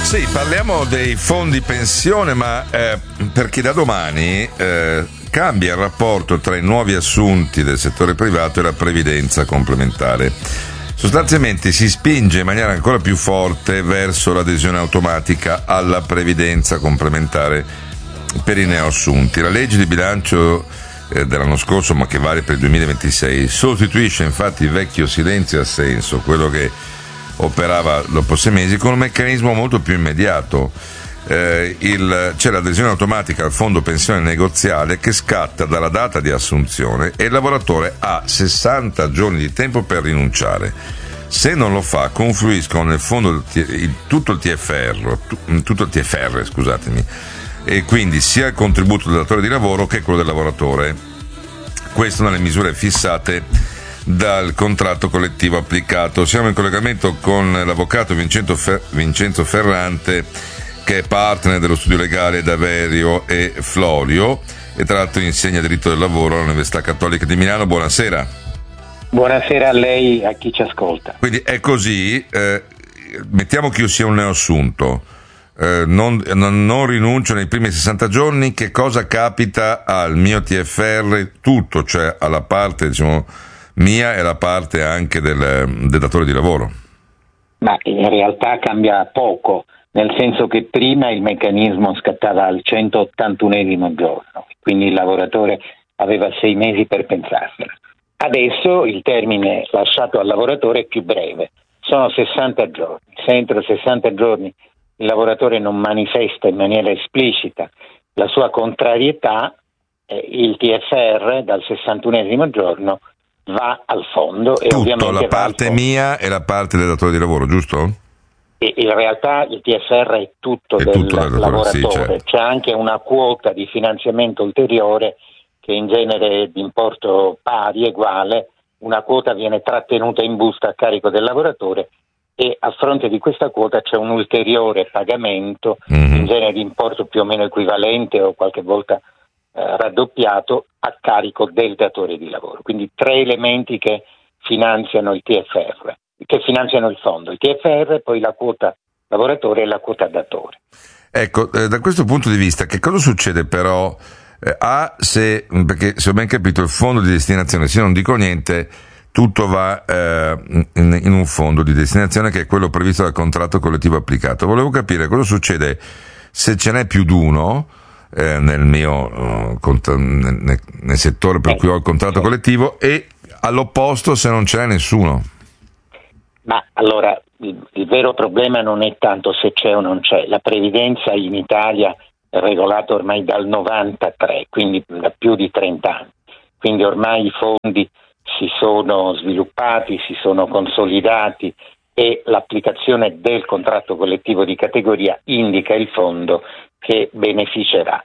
Sì, parliamo dei fondi pensione, ma perché da domani cambia il rapporto tra i nuovi assunti del settore privato e la previdenza complementare. Sostanzialmente si spinge in maniera ancora più forte verso l'adesione automatica alla previdenza complementare per i neoassunti. La legge di bilancio dell'anno scorso, ma che vale per il 2026, sostituisce infatti il vecchio silenzio assenso, quello che operava dopo 6 mesi, con un meccanismo molto più immediato. C'è l'adesione automatica al fondo pensione negoziale che scatta dalla data di assunzione e il lavoratore ha 60 giorni di tempo per rinunciare. Se non lo fa, confluiscono nel fondo tutto il TFR, scusatemi, e quindi sia il contributo del datore di lavoro che quello del lavoratore. Questo nelle misure fissate dal contratto collettivo applicato. Siamo in collegamento con l'avvocato Vincenzo Ferrante, che è partner dello studio legale Daverio e Florio e tra l'altro insegna diritto del lavoro all'Università Cattolica di Milano. Buonasera. Buonasera a lei e a chi ci ascolta. Quindi è così, mettiamo che io sia un neoassunto, non rinuncio nei primi 60 giorni, che cosa capita al mio TFR tutto, cioè alla parte, diciamo, mia e la parte anche del datore di lavoro? Ma in realtà cambia poco, nel senso che prima il meccanismo scattava al 181esimo giorno, quindi il lavoratore aveva 6 mesi per pensarsela. Adesso il termine lasciato al lavoratore è più breve, sono 60 giorni. Se entro 60 giorni il lavoratore non manifesta in maniera esplicita la sua contrarietà, il TFR dal 61esimo giorno va al fondo. E tutto, ovviamente la parte mia e la parte del datore di lavoro, giusto? E in realtà il TFR è tutto del lavoratore, sì, certo. C'è anche una quota di finanziamento ulteriore che in genere è di importo pari, uguale, una quota viene trattenuta in busta a carico del lavoratore e a fronte di questa quota c'è un ulteriore pagamento, in genere di importo più o meno equivalente o qualche volta raddoppiato a carico del datore di lavoro. Quindi 3 elementi che finanziano il TFR, che finanziano il fondo, il TFR, poi la quota lavoratore e la quota datore. Ecco, da questo punto di vista che cosa succede però? Perché se ho ben capito il fondo di destinazione, se io non dico niente, tutto va in un fondo di destinazione che è quello previsto dal contratto collettivo applicato. Volevo capire cosa succede se ce n'è più di uno nel mio nel settore per cui ho il contratto collettivo, e all'opposto se non ce n'è nessuno. Ma allora il vero problema non è tanto se c'è o non c'è. La previdenza in Italia è regolata ormai dal 93, quindi da più di 30 anni. Quindi ormai i fondi si sono sviluppati, si sono consolidati e l'applicazione del contratto collettivo di categoria indica il fondo che beneficerà.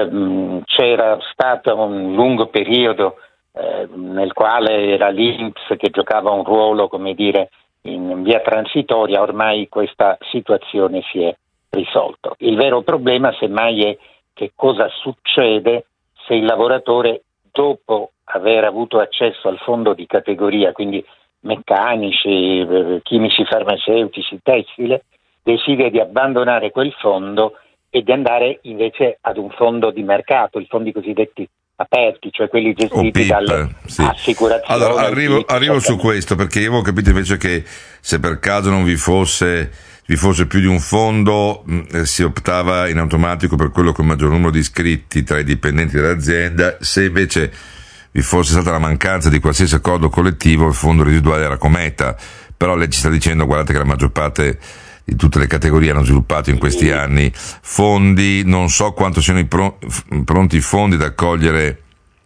C'era stato un lungo periodo nel quale era l'INPS che giocava un ruolo, come dire, in via transitoria. Ormai questa situazione si è risolto. Il vero problema semmai è che cosa succede se il lavoratore, dopo aver avuto accesso al fondo di categoria, quindi meccanici, chimici, farmaceutici, tessile, decide di abbandonare quel fondo e di andare invece ad un fondo di mercato, i fondi cosiddetti aperti, cioè quelli gestiti dalle assicurazioni. Allora arrivo su questo, perché io avevo capito invece che se per caso non vi fosse più di un fondo, si optava in automatico per quello con il maggior numero di iscritti tra i dipendenti dell'azienda. Se invece vi fosse stata la mancanza di qualsiasi accordo collettivo, il fondo residuale era cometa. Però lei ci sta dicendo, guardate, che la maggior parte di tutte le categorie hanno sviluppato in questi anni fondi. Non so quanto siano pronti i fondi ad accogliere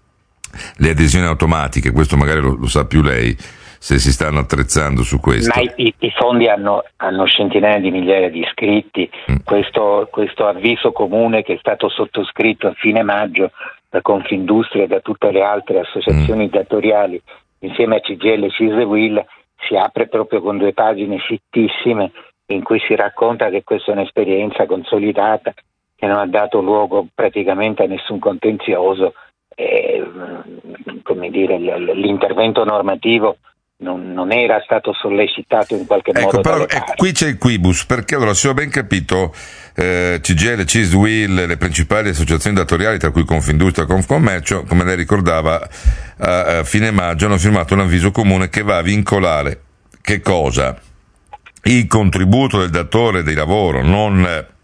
le adesioni automatiche, questo magari lo sa più lei, se si stanno attrezzando su questo. Ma i fondi hanno centinaia di migliaia di iscritti. Questo avviso comune che è stato sottoscritto a fine maggio da Confindustria e da tutte le altre associazioni datoriali insieme a CGIL, CISL e UIL si apre proprio con 2 pagine fittissime in cui si racconta che questa è un'esperienza consolidata che non ha dato luogo praticamente a nessun contenzioso. Come dire, l'intervento normativo non era stato sollecitato in qualche modo però dalle parti. Qui c'è il quibus, perché allora, se ho ben capito, CGIL, CISL, le principali associazioni datoriali, tra cui Confindustria e Confcommercio, come lei ricordava, a fine maggio hanno firmato un avviso comune che va a vincolare che cosa? Il contributo del datore di lavoro, non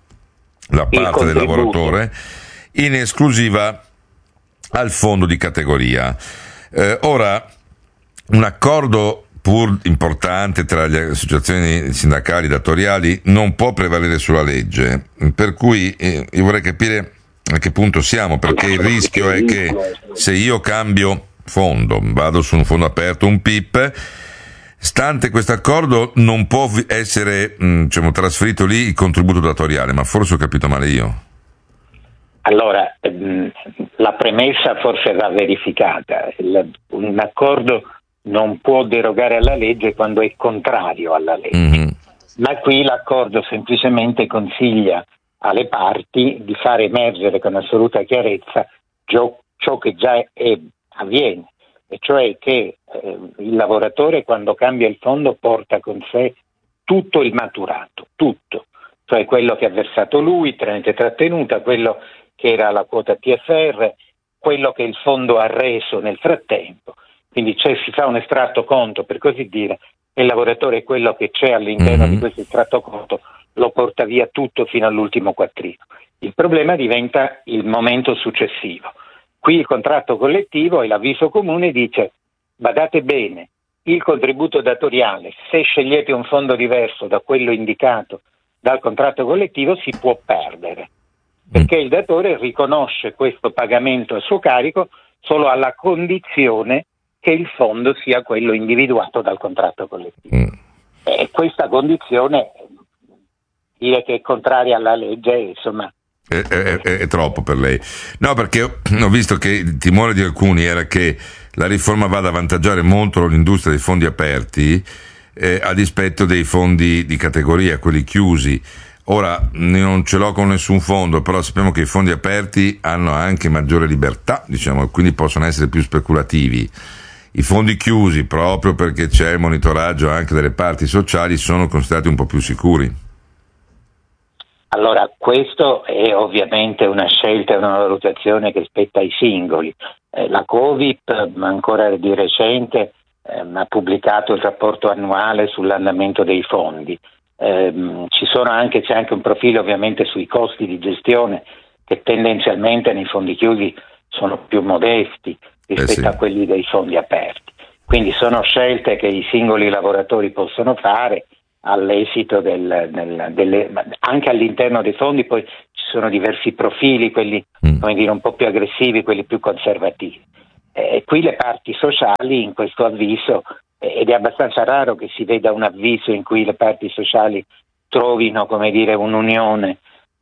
la parte del lavoratore, in esclusiva al fondo di categoria. Ora, un accordo pur importante tra le associazioni sindacali datoriali non può prevalere sulla legge, per cui io vorrei capire a che punto siamo, perché il rischio è che se io cambio fondo, vado su un fondo aperto, un PIP, stante questo accordo non può essere trasferito lì il contributo datoriale, ma forse ho capito male io. Allora, la premessa forse va verificata. Un accordo non può derogare alla legge quando è contrario alla legge, ma qui l'accordo semplicemente consiglia alle parti di fare emergere con assoluta chiarezza ciò che già avviene, e cioè che il lavoratore quando cambia il fondo porta con sé tutto il maturato, tutto, cioè quello che ha versato lui tramite trattenuta, quello che era la quota TFR, quello che il fondo ha reso nel frattempo. Quindi si fa un estratto conto, per così dire, e il lavoratore quello che c'è all'interno di questo estratto conto lo porta via tutto fino all'ultimo quattrino. Il problema diventa il momento successivo. Qui il contratto collettivo e l'avviso comune dice: badate bene, il contributo datoriale, se scegliete un fondo diverso da quello indicato dal contratto collettivo, si può perdere, perché il datore riconosce questo pagamento a suo carico solo alla condizione che il fondo sia quello individuato dal contratto collettivo. E questa condizione, dire che è contraria alla legge, insomma, è troppo per lei. No, perché ho visto che il timore di alcuni era che la riforma vada ad avvantaggiare molto l'industria dei fondi aperti a dispetto dei fondi di categoria, quelli chiusi. Ora, non ce l'ho con nessun fondo, però sappiamo che i fondi aperti hanno anche maggiore libertà, diciamo, quindi possono essere più speculativi. I fondi chiusi, proprio perché c'è il monitoraggio anche delle parti sociali, sono considerati un po' più sicuri. Allora, questo è ovviamente una scelta e una valutazione che spetta ai singoli. La Covip, ancora di recente, ha pubblicato il rapporto annuale sull'andamento dei fondi. C'è anche un profilo ovviamente sui costi di gestione che tendenzialmente nei fondi chiusi sono più modesti rispetto a quelli dei fondi aperti. Quindi sono scelte che i singoli lavoratori possono fare all'esito anche all'interno dei fondi. Poi ci sono diversi profili, quelli come dire un po' più aggressivi, quelli più conservativi. Qui le parti sociali in questo avviso, ed è abbastanza raro che si veda un avviso in cui le parti sociali trovino, come dire, un'unione,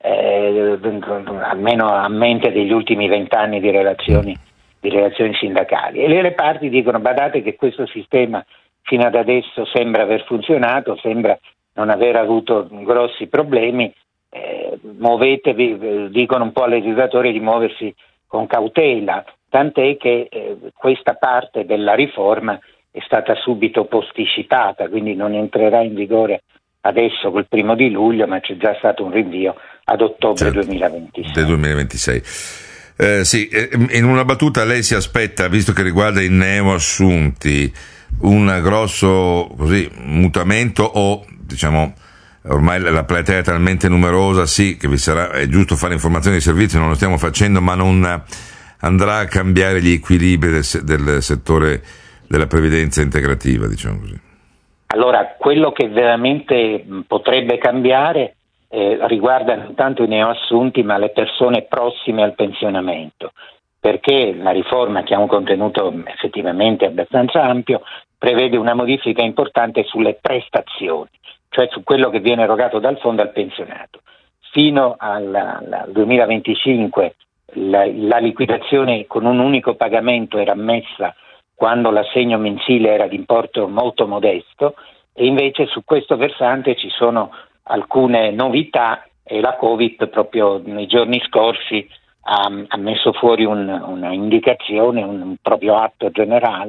almeno a mente degli ultimi 20 anni di relazioni sindacali, e le parti dicono: badate che questo sistema fino ad adesso sembra aver funzionato, sembra non aver avuto grossi problemi, muovetevi, dicono un po' al legislatore di muoversi con cautela, tant'è che questa parte della riforma è stata subito posticipata, quindi non entrerà in vigore adesso col 1 di luglio, ma c'è già stato un rinvio ad ottobre 2026. Sì, in una battuta lei si aspetta, visto che riguarda i neoassunti, un grosso mutamento o diciamo ormai la platea è talmente numerosa, sì, che vi sarà, è giusto fare informazioni di servizio, non lo stiamo facendo, ma non andrà a cambiare gli equilibri del settore della previdenza integrativa, diciamo così. Allora, quello che veramente potrebbe cambiare riguarda non tanto i neoassunti, ma le persone prossime al pensionamento, perché la riforma, che ha un contenuto effettivamente abbastanza ampio, prevede una modifica importante sulle prestazioni, cioè su quello che viene erogato dal fondo al pensionato. Fino al 2025 la liquidazione con un unico pagamento era ammessa quando l'assegno mensile era di importo molto modesto, e invece su questo versante ci sono alcune novità, e la Covip proprio nei giorni scorsi ha messo fuori una indicazione, un proprio atto generale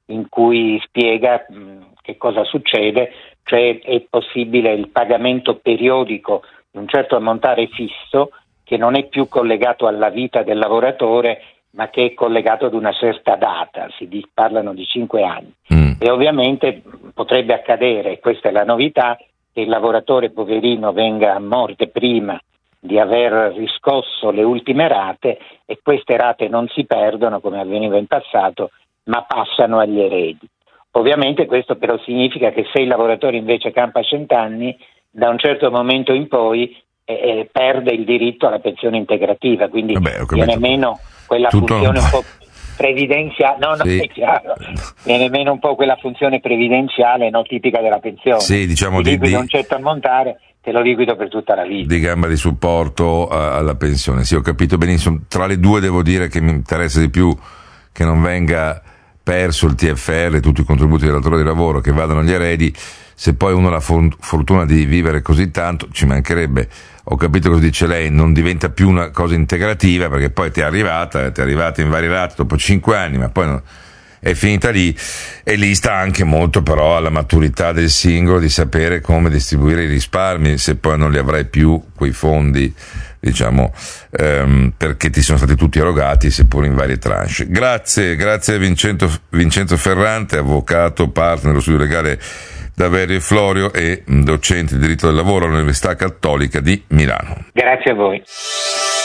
in cui spiega che cosa succede, cioè è possibile il pagamento periodico di un certo ammontare fisso che non è più collegato alla vita del lavoratore, ma che è collegato ad una certa data, parlano di 5 anni. E ovviamente potrebbe accadere, questa è la novità, che il lavoratore poverino venga a morte prima di aver riscosso le ultime rate, e queste rate non si perdono come avveniva in passato, ma passano agli eredi. Ovviamente questo però significa che se il lavoratore invece campa 100 anni, da un certo momento in poi perde il diritto alla pensione integrativa, quindi viene meno quella funzione un po' previdenziale, è chiaro, viene meno un po' quella funzione previdenziale tipica della pensione. Sì, diciamo ti liquido un certo ammontare, te lo liquido per tutta la vita. Di gamba di supporto alla pensione. Sì, ho capito benissimo. Tra le due devo dire che mi interessa di più che non venga perso il TFR, tutti i contributi del datore di lavoro, che vadano agli eredi. Se poi uno ha la fortuna di vivere così tanto, ci mancherebbe. Ho capito cosa dice lei, non diventa più una cosa integrativa, perché poi ti è arrivata in vari rate dopo 5 anni, ma poi è finita lì, e lì sta anche molto però alla maturità del singolo di sapere come distribuire i risparmi, se poi non li avrai più quei fondi, diciamo, perché ti sono stati tutti erogati, seppur in varie tranche. Grazie a Vincenzo Ferrante, avvocato, partner dello studio legale Daverio e Florio e docente di diritto del lavoro all'Università Cattolica di Milano. Grazie a voi.